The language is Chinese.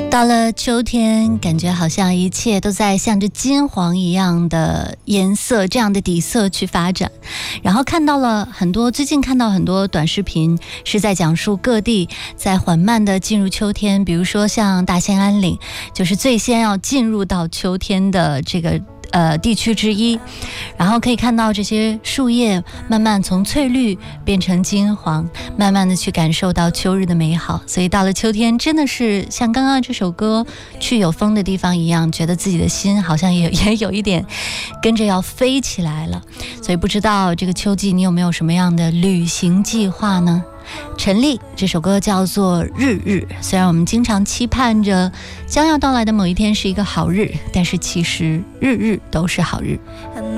到了秋天，感觉好像一切都在向着金黄一样的颜色，这样的底色去发展。然后最近看到很多短视频是在讲述各地在缓慢的进入秋天，比如说像大兴安岭，就是最先要进入到秋天的这个地区之一，然后可以看到这些树叶慢慢从翠绿变成金黄，慢慢的去感受到秋日的美好。所以到了秋天，真的是像刚刚这首歌去有风的地方一样，觉得自己的心好像也有一点跟着要飞起来了。所以不知道这个秋季你有没有什么样的旅行计划呢？陈粒这首歌叫做日日，虽然我们经常期盼着将要到来的某一天是一个好日，但是其实日日都是好日。